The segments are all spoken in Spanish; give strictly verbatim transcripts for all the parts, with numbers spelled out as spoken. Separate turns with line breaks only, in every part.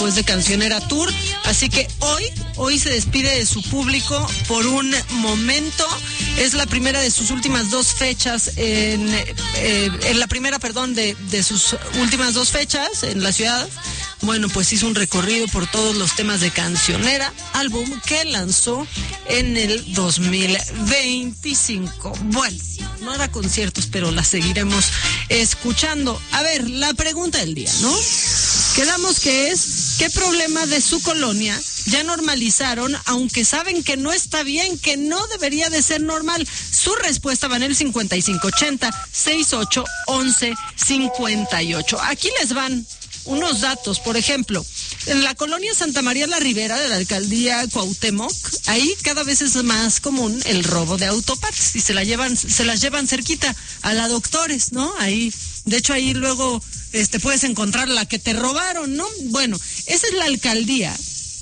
después de Cancionera Tour. Así que hoy, hoy se despide de su público por un momento. Es la primera de sus últimas dos fechas, en, eh, en la primera, perdón, de, de sus últimas dos fechas en la ciudad. Bueno, pues hizo un recorrido por todos los temas de Cancionera, álbum que lanzó en el dos mil veinticinco. Bueno, no hará conciertos, pero la seguiremos escuchando. A ver, la pregunta del día, ¿no? Quedamos que es, ¿qué problema de su colonia ya normalizaron, aunque saben que no está bien, que no debería de ser normal? Su respuesta va en el cincuenta y cinco ochenta, sesenta y ocho, once, cincuenta y ocho. Aquí les van unos datos. Por ejemplo, en la colonia Santa María la Ribera de la alcaldía Cuauhtémoc, ahí cada vez es más común el robo de autopartes y se la llevan, se las llevan cerquita a la Doctores, ¿no? Ahí, de hecho ahí luego este puedes encontrar la que te robaron, ¿no? Bueno, esa es la alcaldía.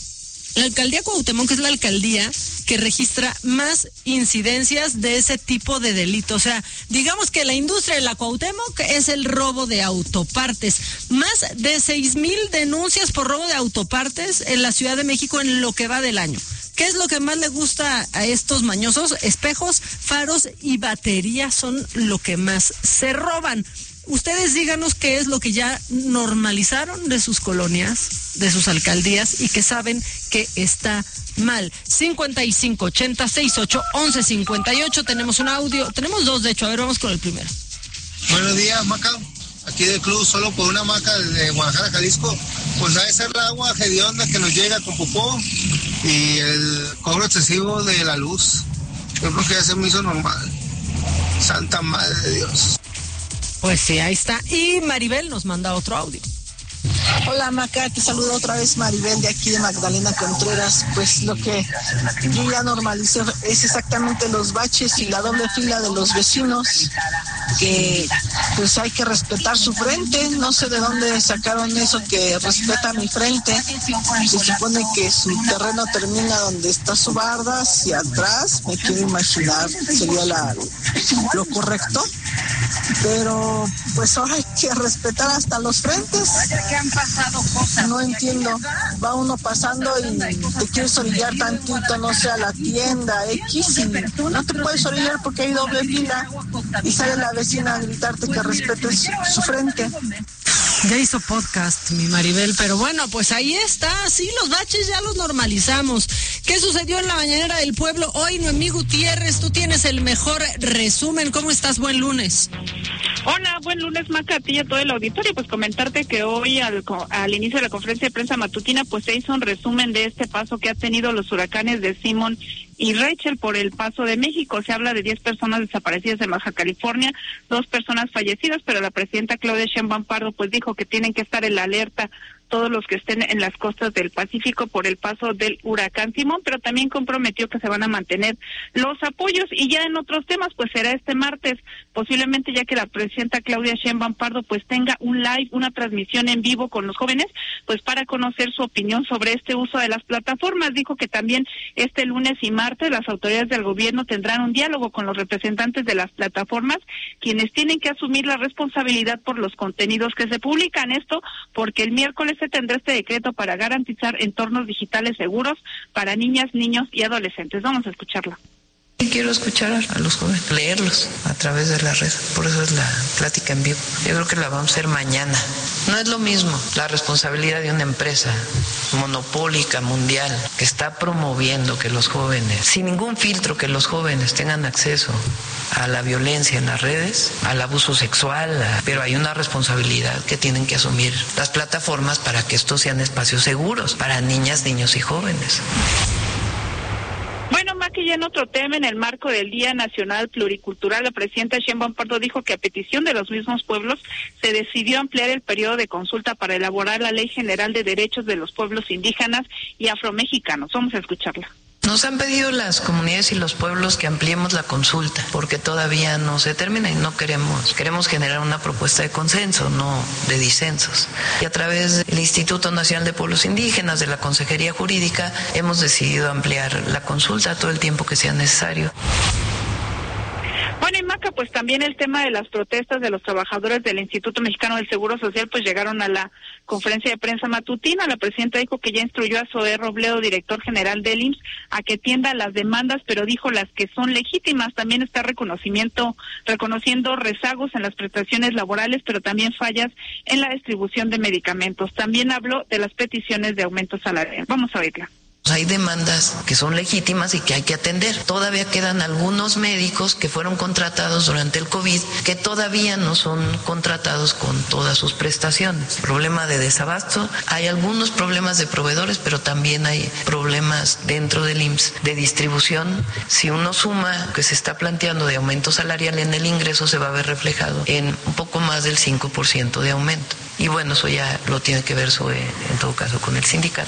La alcaldía Cuauhtémoc es la alcaldía que registra más incidencias de ese tipo de delito. O sea, digamos que la industria de la Cuauhtémoc es el robo de autopartes. Más de seis mil denuncias por robo de autopartes en la Ciudad de México en lo que va del año. ¿Qué es lo que más le gusta a estos mañosos? Espejos, faros y baterías son lo que más se roban. Ustedes díganos qué es lo que ya normalizaron de sus colonias, de sus alcaldías, y que saben que está mal. cincuenta y cinco ochenta, sesenta y ocho, once, cincuenta y ocho. Tenemos un audio, tenemos dos de hecho. A ver, vamos con el primero.
Buenos días, Maca. Aquí del club, solo por una Maca de Guadalajara, Jalisco. Pues debe ser la agua hedionda que nos llega con popó y el cobro excesivo de la luz. Yo creo que ya se me hizo normal. Santa Madre de Dios.
Pues sí, ahí está. Y Maribel nos manda otro audio.
Hola Maca, te saludo otra vez Maribel de aquí de Magdalena Contreras. Pues lo que yo ya normalicé es exactamente los baches y la doble fila de los vecinos, que pues hay que respetar su frente. No sé de dónde sacaron eso que respeta mi frente. Se supone que su terreno termina donde está su barda, hacia atrás, me quiero imaginar, sería la, lo correcto. Pero pues ahora hay que respetar hasta los frentes. No entiendo, va uno pasando y te quieres orillar tantito, no sé, a la tienda X, y no te puedes orillar porque hay doble fila y sale la vecina a gritarte que respetes su frente.
Ya hizo podcast mi Maribel, pero bueno, pues ahí está, sí, los baches ya los normalizamos. ¿Qué sucedió en la mañanera del pueblo hoy, Noemí Gutiérrez? Tú tienes el mejor resumen. ¿Cómo estás? Buen lunes.
Hola, buen lunes, Maca, a ti y a todo el auditorio. Pues comentarte que hoy al, al inicio de la conferencia de prensa matutina pues se hizo un resumen de este paso que ha tenido los huracanes de Simón y Rachel por el Paso de México. Se habla de diez personas desaparecidas en Baja California, dos personas fallecidas, pero la presidenta Claudia Sheinbaum Pardo pues dijo que tienen que estar en la alerta todos los que estén en las costas del Pacífico por el paso del huracán Simón, pero también comprometió que se van a mantener los apoyos. Y ya en otros temas, pues será este martes, posiblemente ya que la presidenta Claudia Sheinbaum Pardo pues tenga un live, una transmisión en vivo con los jóvenes, pues para conocer su opinión sobre este uso de las plataformas. Dijo que también este lunes y martes las autoridades del gobierno tendrán un diálogo con los representantes de las plataformas, quienes tienen que asumir la responsabilidad por los contenidos que se publican. Esto porque el miércoles se tendrá este decreto para garantizar entornos digitales seguros para niñas, niños y adolescentes. Vamos a escucharlo.
Quiero escuchar a los jóvenes, leerlos a través de la red, por eso es la plática en vivo. Yo creo que la vamos a hacer mañana. No es lo mismo la responsabilidad de una empresa monopólica mundial que está promoviendo que los jóvenes, sin ningún filtro, que los jóvenes tengan acceso a la violencia en las redes, al abuso sexual, a... pero hay una responsabilidad que tienen que asumir las plataformas para que estos sean espacios seguros para niñas, niños y jóvenes.
Bueno, Maki, ya en otro tema, en el marco del Día Nacional Pluricultural, la presidenta Sheinbaum Pardo dijo que a petición de los mismos pueblos se decidió ampliar el periodo de consulta para elaborar la Ley General de Derechos de los Pueblos Indígenas y Afromexicanos. Vamos a escucharla.
Nos han pedido las comunidades y los pueblos que ampliemos la consulta, porque todavía no se termina y no queremos, queremos generar una propuesta de consenso, no de disensos. Y a través del Instituto Nacional de Pueblos Indígenas, de la Consejería Jurídica, hemos decidido ampliar la consulta todo el tiempo que sea necesario.
Bueno, y Maca, Maca, pues también el tema de las protestas de los trabajadores del Instituto Mexicano del Seguro Social, pues llegaron a la conferencia de prensa matutina. La presidenta dijo que ya instruyó a Zoé Robledo, director general del I M S S, a que atienda las demandas, pero dijo las que son legítimas. También está reconocimiento, reconociendo rezagos en las prestaciones laborales, pero también fallas en la distribución de medicamentos. También habló de las peticiones de aumento salarial. Vamos a verla.
Hay demandas que son legítimas y que hay que atender. Todavía quedan algunos médicos que fueron contratados durante el COVID que todavía no son contratados con todas sus prestaciones. Problema de desabasto, hay algunos problemas de proveedores, pero también hay problemas dentro del I M S S de distribución. Si uno suma que se está planteando de aumento salarial en el ingreso, se va a ver reflejado en un poco más del cinco por ciento de aumento. Y bueno, eso ya lo tiene que ver Zoé, en todo caso, con el sindicato.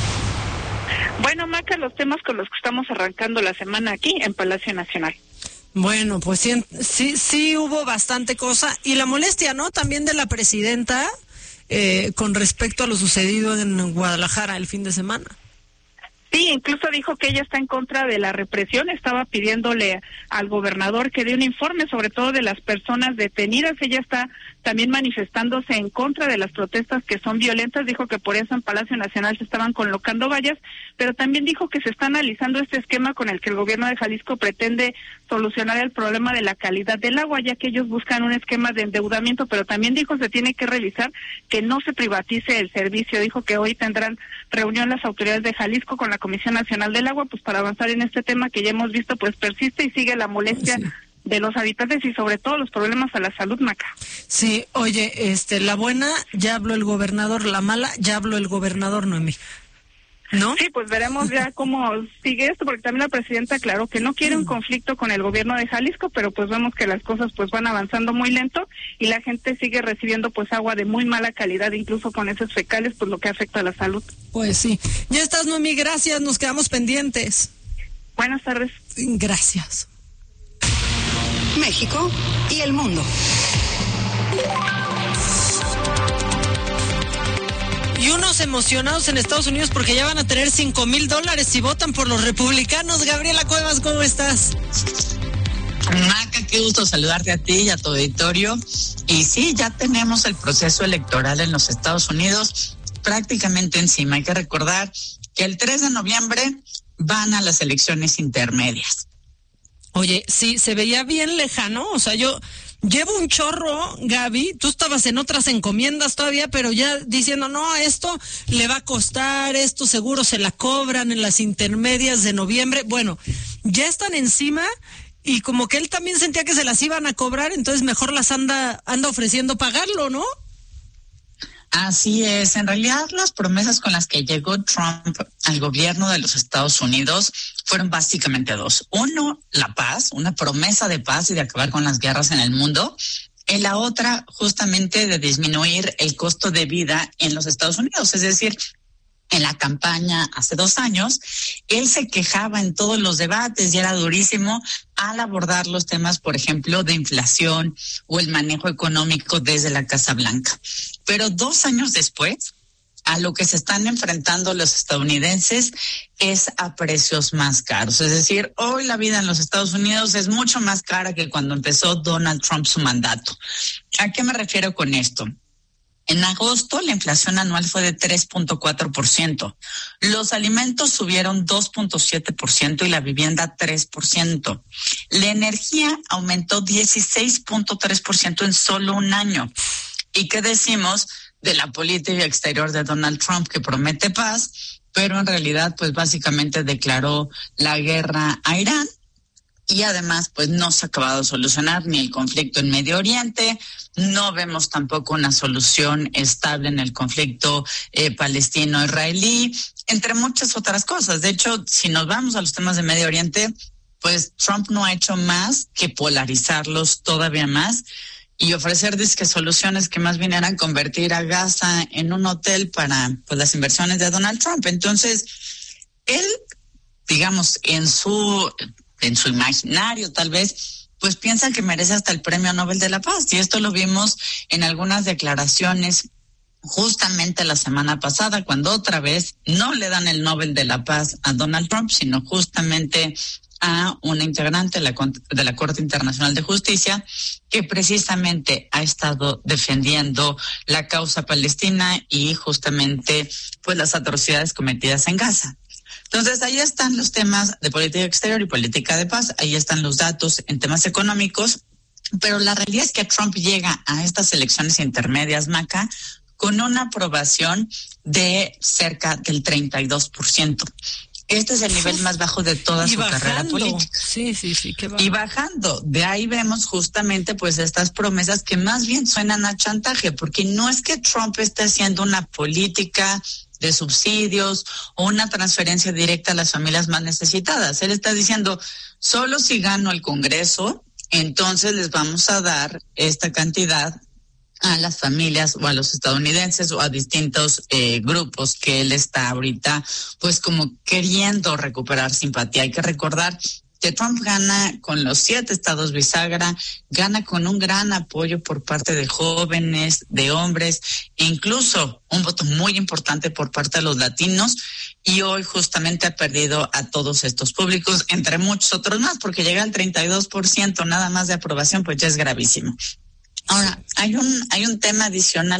Bueno, Maca, los temas con los que estamos arrancando la semana aquí en Palacio Nacional.
Bueno, pues sí, sí, sí hubo bastante cosa. Y la molestia, ¿no? También de la presidenta eh, con respecto a lo sucedido en Guadalajara el fin de semana.
Sí, incluso dijo que ella está en contra de la represión, estaba pidiéndole al gobernador que dé un informe sobre todo de las personas detenidas. Ella está también manifestándose en contra de las protestas que son violentas, dijo que por eso en Palacio Nacional se estaban colocando vallas, pero también dijo que se está analizando este esquema con el que el gobierno de Jalisco pretende solucionar el problema de la calidad del agua, ya que ellos buscan un esquema de endeudamiento, pero también dijo se tiene que revisar que no se privatice el servicio. Dijo que hoy tendrán reunión las autoridades de Jalisco con la Comisión Nacional del Agua, pues para avanzar en este tema que ya hemos visto, pues persiste y sigue la molestia sí. de los habitantes y sobre todo los problemas a la salud, Maca.
Sí, oye, este, la buena ya habló el gobernador, la mala ya habló el gobernador, Noemí, ¿no?
Sí, pues veremos ya cómo sigue esto, porque también la presidenta aclaró que no quiere un conflicto con el gobierno de Jalisco, pero pues vemos que las cosas pues van avanzando muy lento y la gente sigue recibiendo pues agua de muy mala calidad, incluso con heces fecales, pues lo que afecta a la salud.
Pues sí. Ya estás, Noemí, gracias, nos quedamos pendientes.
Buenas tardes.
Gracias.
México y el mundo.
Y unos emocionados en Estados Unidos porque ya van a tener cinco mil dólares si votan por los republicanos. Gabriela Cuevas, ¿cómo estás?
Maca, qué gusto saludarte a ti y a tu auditorio. Y sí, ya tenemos el proceso electoral en los Estados Unidos prácticamente encima. Hay que recordar que el tres de noviembre van a las elecciones intermedias.
Oye, sí, se veía bien lejano, o sea, yo llevo un chorro, Gaby, tú estabas en otras encomiendas todavía, pero ya diciendo, no, esto le va a costar, esto seguro se la cobran en las intermedias de noviembre. Bueno, ya están encima y como que él también sentía que se las iban a cobrar, entonces mejor las anda, anda ofreciendo pagarlo, ¿no?
Así es, en realidad las promesas con las que llegó Trump al gobierno de los Estados Unidos fueron básicamente dos. Uno, la paz, una promesa de paz y de acabar con las guerras en el mundo. Y la otra, justamente de disminuir el costo de vida en los Estados Unidos. Es decir, en la campaña hace dos años, él se quejaba en todos los debates y era durísimo al abordar los temas, por ejemplo, de inflación o el manejo económico desde la Casa Blanca. Pero dos años después, a lo que se están enfrentando los estadounidenses es a precios más caros. Es decir, hoy la vida en los Estados Unidos es mucho más cara que cuando empezó Donald Trump su mandato. ¿A qué me refiero con esto? En agosto, la inflación anual fue de tres punto cuatro por ciento. Los alimentos subieron dos punto siete por ciento y la vivienda tres por ciento. La energía aumentó dieciséis punto tres por ciento en solo un año. ¿Y qué decimos de la política exterior de Donald Trump, que promete paz, pero en realidad pues básicamente declaró la guerra a Irán? Y además, pues no se ha acabado de solucionar ni el conflicto en Medio Oriente, no vemos tampoco una solución estable en el conflicto eh, palestino-israelí, entre muchas otras cosas. De hecho, si nos vamos a los temas de Medio Oriente, pues Trump no ha hecho más que polarizarlos todavía más y ofrecer disque soluciones que más bien eran convertir a Gaza en un hotel para pues las inversiones de Donald Trump. Entonces, él, digamos, en su... en su imaginario tal vez, pues piensa que merece hasta el Premio Nobel de la Paz. Y esto lo vimos en algunas declaraciones justamente la semana pasada, cuando otra vez no le dan el Nobel de la Paz a Donald Trump, sino justamente a una integrante de la, de la Corte Internacional de Justicia que precisamente ha estado defendiendo la causa palestina y justamente pues las atrocidades cometidas en Gaza. Entonces, ahí están los temas de política exterior y política de paz, ahí están los datos en temas económicos, pero la realidad es que Trump llega a estas elecciones intermedias, Maca, con una aprobación de cerca del treinta y dos por ciento. Este es el nivel más bajo de toda su
bajando.
carrera política.
Sí, sí, sí, qué
y bajando. De ahí vemos justamente pues estas promesas que más bien suenan a chantaje, porque no es que Trump esté haciendo una política de subsidios o una transferencia directa a las familias más necesitadas. Él está diciendo, solo si gano el Congreso, entonces les vamos a dar esta cantidad a las familias o a los estadounidenses o a distintos eh, grupos que él está ahorita pues como queriendo recuperar simpatía. Hay que recordar que Trump gana con los siete estados bisagra, gana con un gran apoyo por parte de jóvenes, de hombres, e incluso un voto muy importante por parte de los latinos, y hoy justamente ha perdido a todos estos públicos, entre muchos otros más, porque llega al treinta y dos por ciento nada más de aprobación, pues ya es gravísimo. Ahora, hay un hay un tema adicional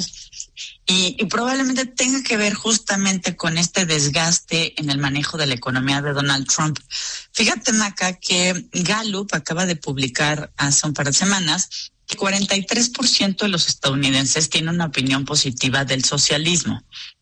y, y probablemente tenga que ver justamente con este desgaste en el manejo de la economía de Donald Trump. Fíjate, Maca, que Gallup acaba de publicar hace un par de semanas que cuarenta y tres por ciento de los estadounidenses tienen una opinión positiva del socialismo.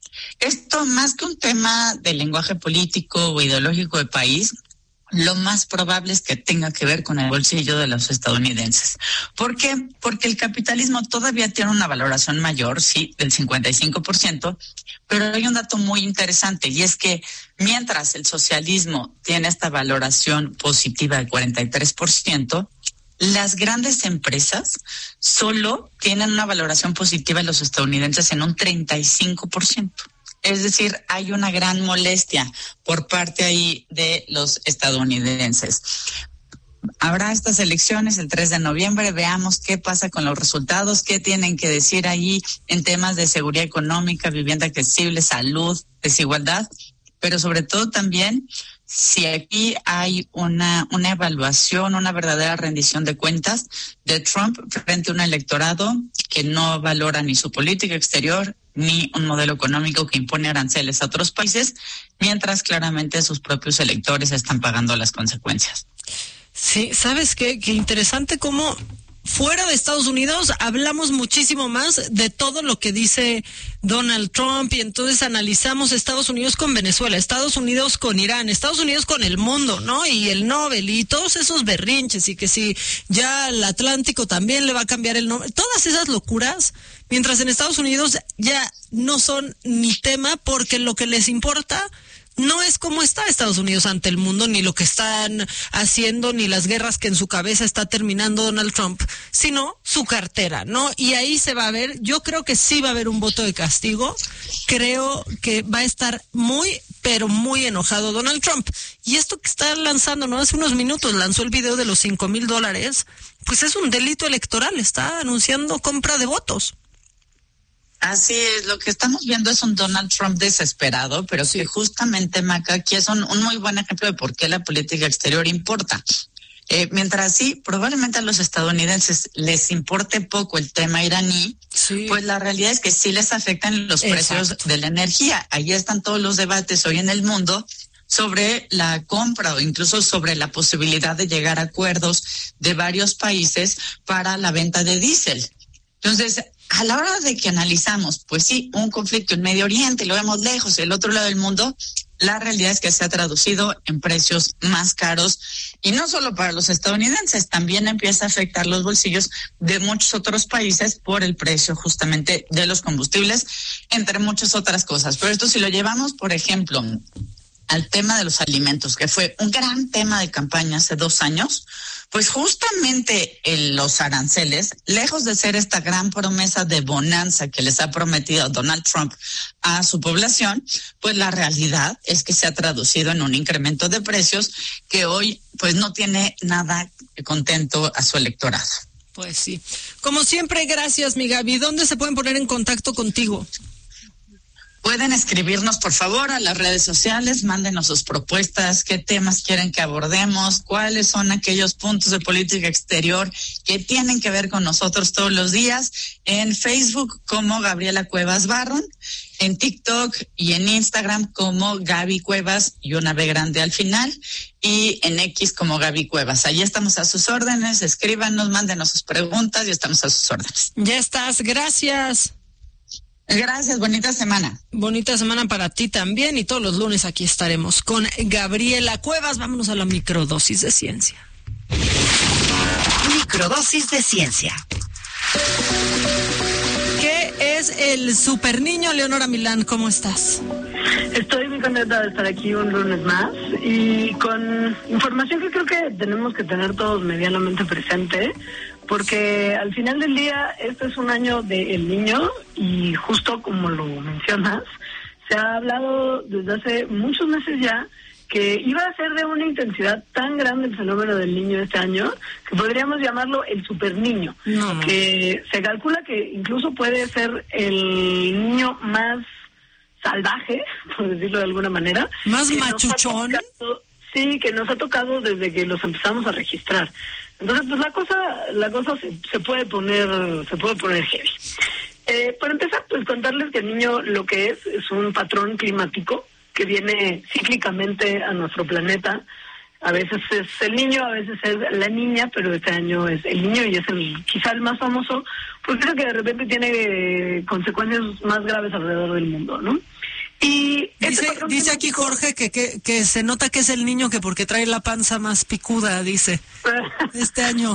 Esto, más que un tema de lenguaje político o ideológico de país, lo más probable es que tenga que ver con el bolsillo de los estadounidenses. ¿Por qué? Porque el capitalismo todavía tiene una valoración mayor, sí, del cincuenta y cinco por ciento, pero hay un dato muy interesante, y es que mientras el socialismo tiene esta valoración positiva del cuarenta y tres por ciento, las grandes empresas solo tienen una valoración positiva de los estadounidenses en un treinta y cinco por ciento. Es decir, hay una gran molestia por parte ahí de los estadounidenses. Habrá estas elecciones el tres de noviembre, veamos qué pasa con los resultados, qué tienen que decir ahí en temas de seguridad económica, vivienda accesible, salud, desigualdad, pero sobre todo también si aquí hay una, una evaluación, una verdadera rendición de cuentas de Trump frente a un electorado que no valora ni su política exterior ni un modelo económico que impone aranceles a otros países, mientras claramente sus propios electores están pagando las consecuencias.
Sí, ¿sabes qué? Qué interesante cómo fuera de Estados Unidos hablamos muchísimo más de todo lo que dice Donald Trump, y entonces analizamos Estados Unidos con Venezuela, Estados Unidos con Irán, Estados Unidos con el mundo, ¿no? Y el Nobel y todos esos berrinches, y que si ya el Atlántico también le va a cambiar el nombre, todas esas locuras, mientras en Estados Unidos ya no son ni tema, porque lo que les importa no es cómo está Estados Unidos ante el mundo, ni lo que están haciendo, ni las guerras que en su cabeza está terminando Donald Trump, sino su cartera, ¿no? Y ahí se va a ver, yo creo que sí va a haber un voto de castigo, creo que va a estar muy, pero muy enojado Donald Trump. Y esto que está lanzando, ¿no? Hace unos minutos lanzó el video de los cinco mil dólares, pues es un delito electoral, está anunciando compra de votos.
Así es, lo que estamos viendo es un Donald Trump desesperado, pero sí, que justamente, Maca, aquí es un, un muy buen ejemplo de por qué la política exterior importa. Eh, mientras sí, probablemente a los estadounidenses les importe poco el tema iraní, sí, pues la realidad es que sí les afectan los Exacto. precios de la energía. Ahí están todos los debates hoy en el mundo sobre la compra o incluso sobre la posibilidad de llegar a acuerdos de varios países para la venta de diésel. Entonces, a la hora de que analizamos, pues sí, un conflicto en Medio Oriente, lo vemos lejos, el otro lado del mundo, la realidad es que se ha traducido en precios más caros, y no solo para los estadounidenses, también empieza a afectar los bolsillos de muchos otros países por el precio justamente de los combustibles, entre muchas otras cosas. Pero esto si lo llevamos, por ejemplo, al tema de los alimentos, que fue un gran tema de campaña hace dos años, pues justamente el, los aranceles, lejos de ser esta gran promesa de bonanza que les ha prometido Donald Trump a su población, pues la realidad es que se ha traducido en un incremento de precios que hoy pues no tiene nada contento a su electorado.
Pues sí. Como siempre, gracias, mi Gaby. ¿Dónde se pueden poner en contacto contigo?
Pueden escribirnos, por favor, a las redes sociales, mándenos sus propuestas, qué temas quieren que abordemos, cuáles son aquellos puntos de política exterior que tienen que ver con nosotros todos los días, en Facebook como Gabriela Cuevas Barron, en TikTok y en Instagram como Gaby Cuevas y una B grande al final, y en X como Gaby Cuevas. Allí estamos a sus órdenes, escríbanos, mándenos sus preguntas y estamos a sus órdenes.
Ya estás, gracias.
Gracias, bonita semana.
Bonita semana para ti también, y todos los lunes aquí estaremos con Gabriela Cuevas. Vámonos a la microdosis de ciencia.
Microdosis de ciencia.
¿Qué es el super niño? Leonora Milán, ¿cómo estás?
Estoy muy contenta de estar aquí un lunes más y con información que creo que tenemos que tener todos medianamente presente, porque al final del día este es un año del niño y justo como lo mencionas, se ha hablado desde hace muchos meses ya que iba a ser de una intensidad tan grande el fenómeno del niño este año que podríamos llamarlo el super niño, no. Que se calcula que incluso puede ser el niño más salvaje, por decirlo de alguna manera.
Más machuchón.
Tocado, sí, que nos ha tocado desde que los empezamos a registrar. Entonces, pues la cosa, la cosa se, se puede poner, se puede poner heavy. Eh, para empezar, pues contarles que el niño lo que es, es un patrón climático que viene cíclicamente a nuestro planeta. A veces es el niño, a veces es la niña, pero este año es el niño y es el quizá el más famoso, porque creo que de repente tiene eh, consecuencias más graves alrededor del mundo, ¿no? Y
dice, este dice aquí Jorge que, que que se nota que es el niño que porque trae la panza más picuda, dice, este año.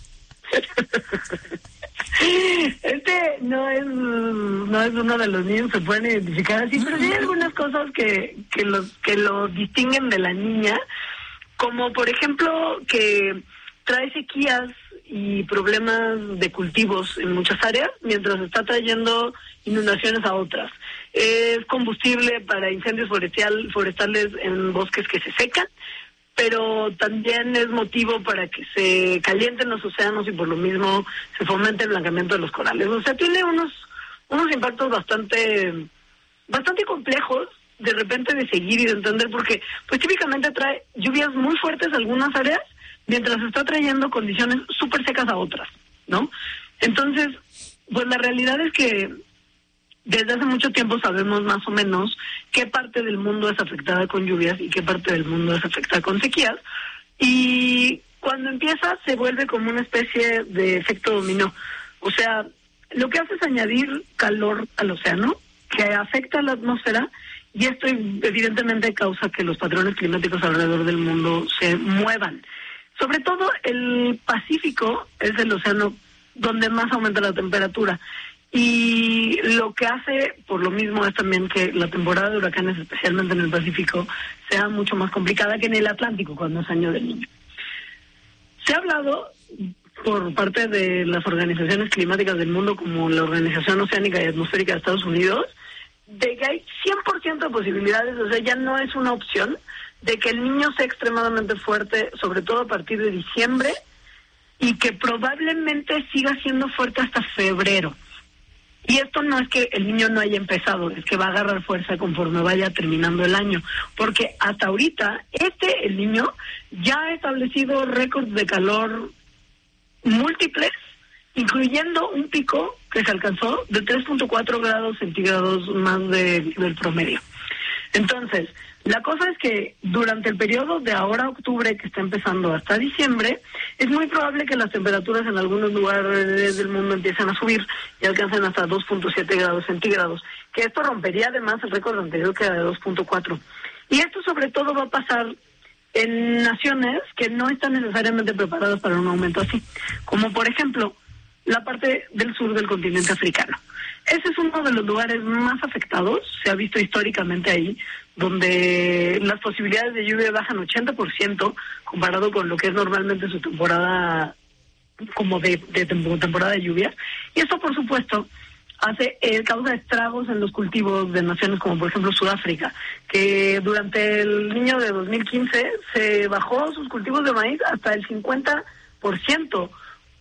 Este no es no es uno de los niños que se pueden identificar así, pero sí hay algunas cosas que que los que lo distinguen de la niña, como por ejemplo que trae sequías y problemas de cultivos en muchas áreas, mientras está trayendo inundaciones a otras. Es combustible para incendios forestal, forestales en bosques que se secan, pero también es motivo para que se calienten los océanos y por lo mismo se fomente el blancamiento de los corales. O sea, tiene unos unos impactos bastante bastante complejos de repente de seguir y de entender, porque pues típicamente trae lluvias muy fuertes a algunas áreas, mientras está trayendo condiciones súper secas a otras, ¿no? Entonces, pues la realidad es que desde hace mucho tiempo sabemos más o menos qué parte del mundo es afectada con lluvias y qué parte del mundo es afectada con sequías, y cuando empieza se vuelve como una especie de efecto dominó. O sea, lo que hace es añadir calor al océano, que afecta a la atmósfera, y esto evidentemente causa que los patrones climáticos alrededor del mundo se muevan. Sobre todo el Pacífico es el océano donde más aumenta la temperatura, y lo que hace por lo mismo es también que la temporada de huracanes, especialmente en el Pacífico, sea mucho más complicada que en el Atlántico cuando es año del niño. Se ha hablado por parte de las organizaciones climáticas del mundo, como la Organización Oceánica y Atmosférica de Estados Unidos, de que hay cien por ciento de posibilidades, o sea, ya no es una opción, de que el niño sea extremadamente fuerte, sobre todo a partir de diciembre, y que probablemente siga siendo fuerte hasta febrero. Y esto no es que el niño no haya empezado, es que va a agarrar fuerza conforme vaya terminando el año, porque hasta ahorita este, el niño, ya ha establecido récords de calor múltiples, incluyendo un pico que se alcanzó de tres punto cuatro grados centígrados más de, del promedio. Entonces, la cosa es que durante el periodo de ahora octubre, que está empezando hasta diciembre, es muy probable que las temperaturas en algunos lugares del mundo empiecen a subir y alcancen hasta dos punto siete grados centígrados, que esto rompería además el récord anterior, que era de dos punto cuatro. Y esto sobre todo va a pasar en naciones que no están necesariamente preparadas para un aumento así, como por ejemplo la parte del sur del continente africano. Ese es uno de los lugares más afectados, se ha visto históricamente ahí, donde las posibilidades de lluvia bajan ochenta por ciento comparado con lo que es normalmente su temporada como de, de temporada de lluvia. Y esto, por supuesto, hace eh, causa estragos en los cultivos de naciones como, por ejemplo, Sudáfrica, que durante el niño de dos mil quince se bajó sus cultivos de maíz hasta el cincuenta por ciento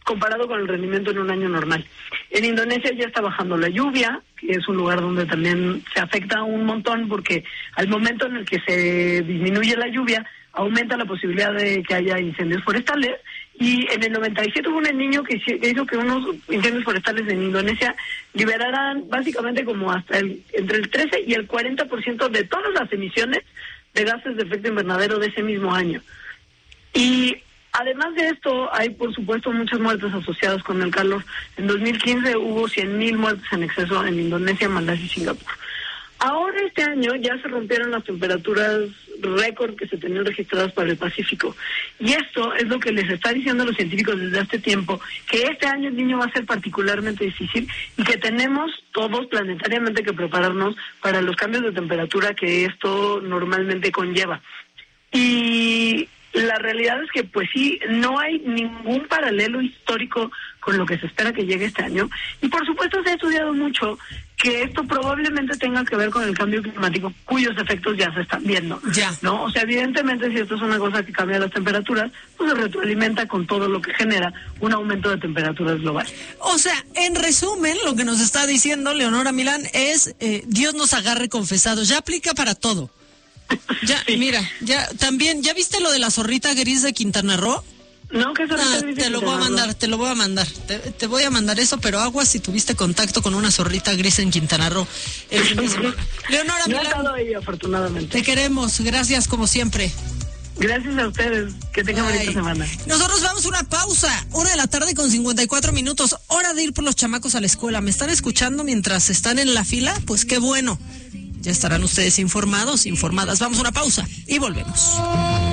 comparado con el rendimiento en un año normal. En Indonesia ya está bajando la lluvia, que es un lugar donde también se afecta un montón porque al momento en el que se disminuye la lluvia, aumenta la posibilidad de que haya incendios forestales. Y en el noventa y siete hubo un niño que hizo que unos incendios forestales en Indonesia liberaran básicamente como hasta el, entre el trece y el cuarenta por ciento de todas las emisiones de gases de efecto invernadero de ese mismo año. Y además de esto, hay por supuesto muchas muertes asociadas con el calor. En dos mil quince hubo cien mil muertes en exceso en Indonesia, Malasia y Singapur. Ahora este año ya se rompieron las temperaturas récord que se tenían registradas para el Pacífico. Y esto es lo que les está diciendo a los científicos desde hace tiempo, que este año el Niño va a ser particularmente difícil y que tenemos todos planetariamente que prepararnos para los cambios de temperatura que esto normalmente conlleva. Y la realidad es que, pues sí, no hay ningún paralelo histórico con lo que se espera que llegue este año. Y por supuesto se ha estudiado mucho que esto probablemente tenga que ver con el cambio climático, cuyos efectos ya se están viendo.
Ya.
¿No? O sea, evidentemente, si esto es una cosa que cambia las temperaturas, pues se retroalimenta con todo lo que genera un aumento de temperaturas global.
O sea, en resumen, lo que nos está diciendo Leonora Milán es eh, Dios nos agarre confesados. Ya aplica para todo. Ya, sí. Mira, ya también, ¿ya viste lo de la zorrita gris de Quintana Roo?
No, que eso
ah, te lo voy a mandar, te lo voy a mandar. Te, te voy a mandar eso, pero aguas si tuviste contacto con una zorrita gris en Quintana Roo. Leonora
no
Milán,
he estado ahí, afortunadamente.
Te queremos, gracias como siempre.
Gracias a ustedes, que tengan bonita semana.
Nosotros vamos a una pausa, una de la tarde con cincuenta y cuatro minutos, hora de ir por los chamacos a la escuela. ¿Me están escuchando mientras están en la fila? Pues qué bueno. Ya estarán ustedes informados, informadas. Vamos a una pausa y volvemos.